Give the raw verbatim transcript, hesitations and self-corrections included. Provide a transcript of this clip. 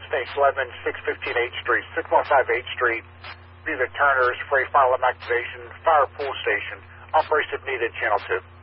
Destination eleven, six fifteen eighth Street, six one five eighth Street. These are Turner's Freight Fire Alarm Activation, Fire Pool Station. Operation if needed, Channel two.